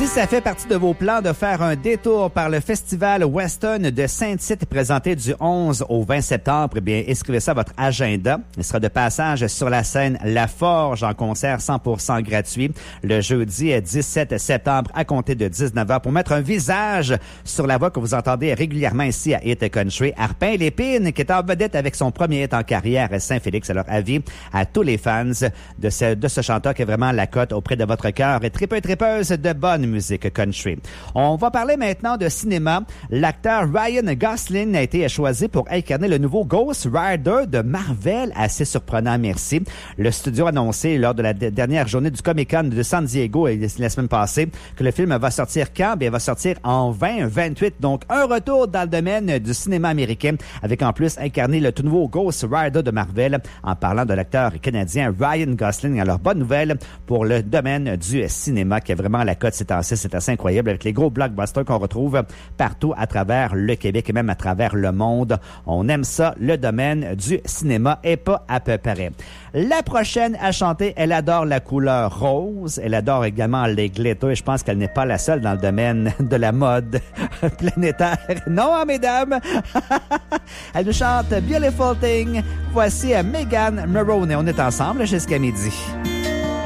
Si ça fait partie de vos plans de faire un détour par le Festival Western de Saint-Tite présenté du 11 au 20 septembre, eh bien, inscrivez ça à votre agenda. Il sera de passage sur la scène La Forge en concert 100% gratuit le jeudi 17 septembre à compter de 19h pour mettre un visage sur la voix que vous entendez régulièrement ici à Hit Country. Arpin Lépine, qui est en vedette avec son premier hit en carrière à Saint-Félix. Alors, avis à tous les fans de ce chanteur qui est vraiment la cote auprès de votre cœur et tripeuse de bonne musique country. On va parler maintenant de cinéma. L'acteur Ryan Gosling a été choisi pour incarner le nouveau Ghost Rider de Marvel. Assez surprenant, merci. Le studio a annoncé lors de la dernière journée du Comic-Con de San Diego la semaine passée que le film va sortir quand? Bien, il va sortir en 2028. Donc, un retour dans le domaine du cinéma américain avec en plus incarné le tout nouveau Ghost Rider de Marvel en parlant de l'acteur canadien Ryan Gosling. Alors, bonne nouvelle pour le domaine du cinéma qui a vraiment la cote ces temps-ci. C'est assez incroyable avec les gros blockbusters qu'on retrouve partout à travers le Québec et même à travers le monde. On aime ça, le domaine du cinéma et pas à peu près. La prochaine à chanter, elle adore la couleur rose. Elle adore également les glitters et je pense qu'elle n'est pas la seule dans le domaine de la mode planétaire. Non, hein, mesdames! Elle nous chante Beautiful Thing. Voici Megan Maroney. On est ensemble jusqu'à midi.